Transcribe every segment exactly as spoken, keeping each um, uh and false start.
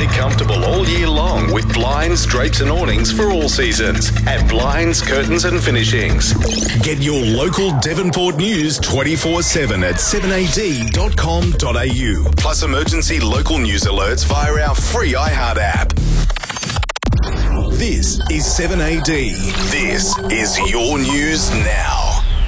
stay comfortable all year long with blinds, drapes and awnings for all seasons at Blinds, Curtains and Finishings. Get your local Devonport news twenty-four seven at seven a d dot com dot a u. Plus emergency local news alerts via our free iHeart app. This is seven A D. This is your news now.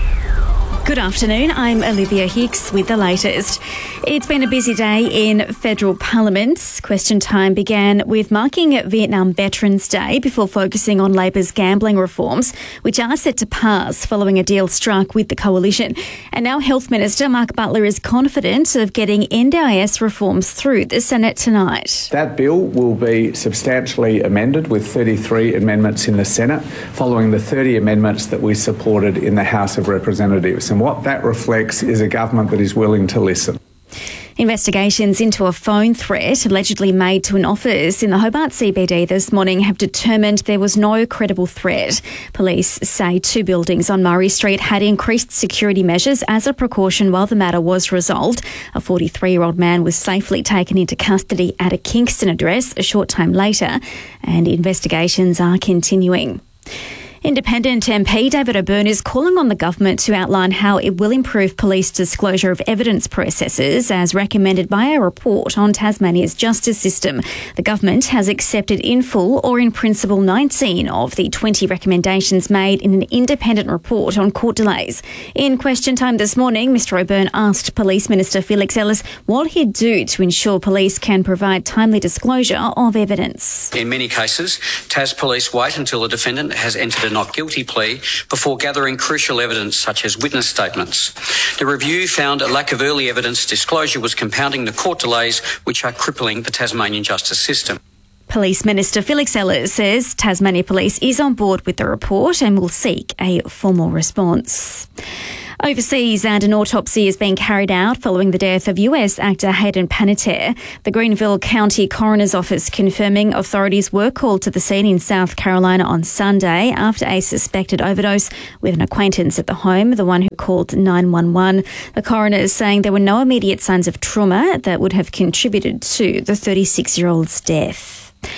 Good afternoon, I'm Olivia Hicks with the latest. It's been a busy day in federal parliament. Question time began with marking Vietnam Veterans Day before focusing on Labor's gambling reforms, which are set to pass following a deal struck with the coalition. And now Health Minister Mark Butler is confident of getting N D I S reforms through the Senate tonight. That bill will be substantially amended with thirty-three amendments in the Senate, following the thirty amendments that we supported in the House of Representatives. And what that reflects is a government that is willing to listen. Investigations into a phone threat allegedly made to an office in the Hobart C B D this morning have determined there was no credible threat. Police say two buildings on Murray Street had increased security measures as a precaution while the matter was resolved. A forty-three-year-old man was safely taken into custody at a Kingston address a short time later, and investigations are continuing. Independent M P David O'Byrne is calling on the government to outline how it will improve police disclosure of evidence processes as recommended by a report on Tasmania's justice system. The government has accepted in full or in principle nineteen of the twenty recommendations made in an independent report on court delays. In question time this morning, Mr O'Byrne asked Police Minister Felix Ellis what he'd do to ensure police can provide timely disclosure of evidence. In many cases, Tas Police wait until the defendant has entered a not guilty plea before gathering crucial evidence such as witness statements. The review found a lack of early evidence disclosure was compounding the court delays which are crippling the Tasmanian justice system. Police Minister Felix Ellis says Tasmania Police is on board with the report and will seek a formal response. Overseas, and an autopsy is being carried out following the death of U S actor Hayden Panettiere. The Greenville County Coroner's Office confirming authorities were called to the scene in South Carolina on Sunday after a suspected overdose with an acquaintance at the home, the one who called nine one one. The coroner is saying there were no immediate signs of trauma that would have contributed to the thirty-six-year-old's death.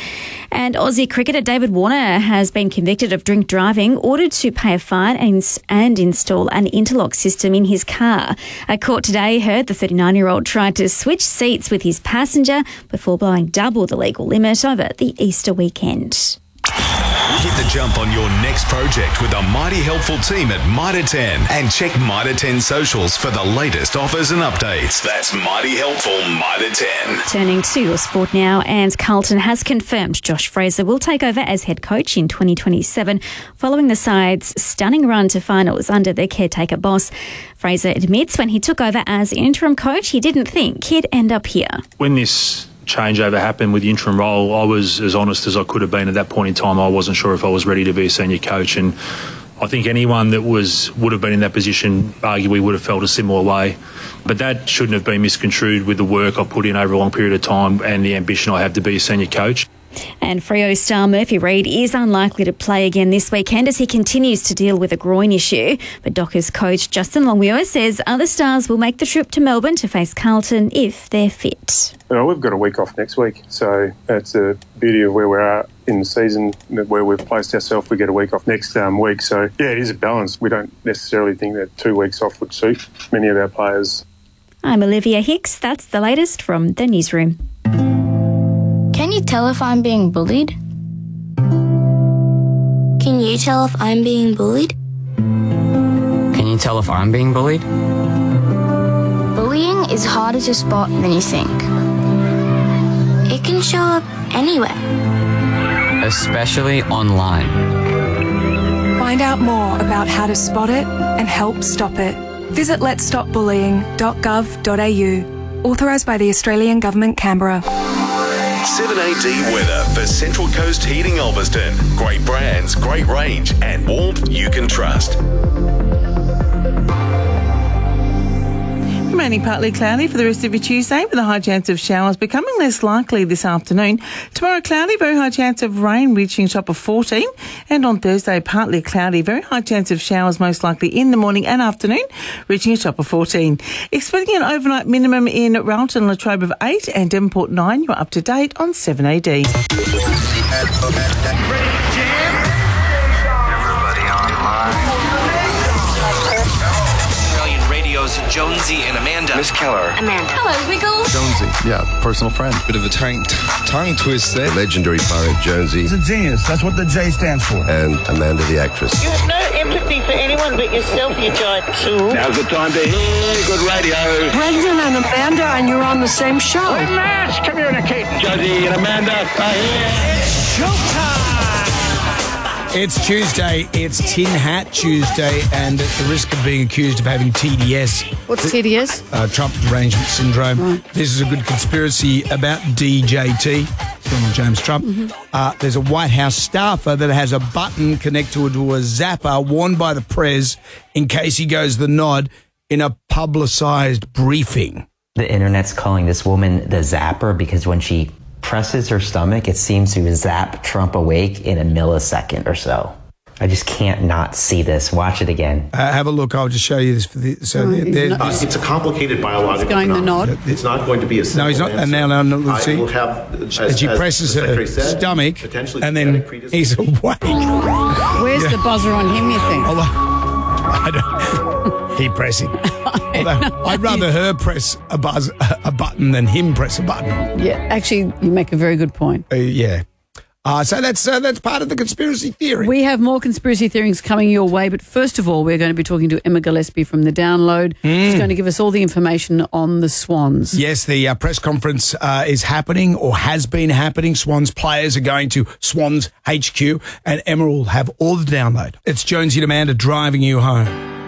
And Aussie cricketer David Warner has been convicted of drink driving, ordered to pay a fine and, and install an interlock system in his car. A court today heard the thirty-nine-year-old tried to switch seats with his passenger before blowing double the legal limit over the Easter weekend. Hit the jump on your next project with a mighty helpful team at Mitre ten and check Mitre ten socials for the latest offers and updates. That's mighty helpful Mitre ten. Turning to your sport now, and Carlton has confirmed Josh Fraser will take over as head coach in twenty twenty-seven following the side's stunning run to finals under their caretaker boss. Fraser admits when he took over as interim coach he didn't think he'd end up here. When this changeover happened with the interim role, I was as honest as I could have been at that point in time. I wasn't sure if I was ready to be a senior coach, and I think anyone that was would have been in that position arguably would have felt a similar way. But that shouldn't have been misconstrued with the work I put in over a long period of time and the ambition I have to be a senior coach. And Freo star Murphy Reid is unlikely to play again this weekend as he continues to deal with a groin issue. But Dockers coach Justin Longmuir says other stars will make the trip to Melbourne to face Carlton if they're fit. Well, we've got a week off next week, so that's the beauty of where we are in the season, where we've placed ourselves. We get a week off next um, week, so yeah, it is a balance. We don't necessarily think that two weeks off would suit many of our players. I'm Olivia Hicks. That's the latest from the newsroom. Can you tell if I'm being bullied? Can you tell if I'm being bullied? Can you tell if I'm being bullied? Bullying is harder to spot than you think. It can show up anywhere. Especially online. Find out more about how to spot it and help stop it. Visit lets stop bullying dot gov dot a u. Authorised by the Australian Government, Canberra. seven A D weather for Central Coast Heating Ulverston. Great brands, great range, and warmth you can trust. Remaining partly cloudy for the rest of your Tuesday with a high chance of showers becoming less likely this afternoon. Tomorrow cloudy, very high chance of rain reaching a top of fourteen. And on Thursday partly cloudy, very high chance of showers most likely in the morning and afternoon reaching a top of fourteen. Expecting an overnight minimum in Railton and Latrobe of eight and Devonport nine. You're up to date on seven A D. Jonesy and Amanda. Miss Keller. Amanda. Hello, Wiggles. Jonesy. Yeah, personal friend. Bit of a tongue, tongue twist there. Legendary pirate Jonesy. He's a genius. That's what the J stands for. And Amanda the actress. You have no empathy for anyone but yourself, you giant tool. Now's the time to hear good radio. Brendan and Amanda, and you're on the same show. Hey, Mash, come here in a cape. Jonesy and Amanda are here. It's showtime. It's Tuesday, it's Tin Hat Tuesday, and at the risk of being accused of having T D S. What's T D S? Uh, Trump Derangement Syndrome. Right. This is a good conspiracy about D J T, Donald James Trump. Mm-hmm. Uh, there's a White House staffer that has a button connected to a zapper worn by the Prez in case he goes the nod in a publicised briefing. The internet's calling this woman the zapper because when she presses her stomach, it seems to zap Trump awake in a millisecond or so. I just can't not see this. Watch it again. Uh, have a look. I'll just show you this. For the, so no, there, not, uh, it's a complicated biological It's going phenomenon. the nod. It's not going to be a simple No, he's not. answer. And now, now, now let's see. I will have, as, and she as presses the her said, stomach, and then he's awake. Where's yeah. the buzzer on him, you think? Although, I don't, he pressing. Although, I'd rather her press a buzz, a button than him press a button. Yeah, actually, you make a very good point. Uh, yeah. Uh, so that's uh, that's part of the conspiracy theory. We have more conspiracy theories coming your way, but first of all, we're going to be talking to Emma Gillespie from The Download. Mm. She's going to give us all the information on the Swans. Yes, the uh, press conference uh, is happening or has been happening. Swans players are going to Swans H Q, and Emma will have all the Download. It's Jonesy and Amanda driving you home.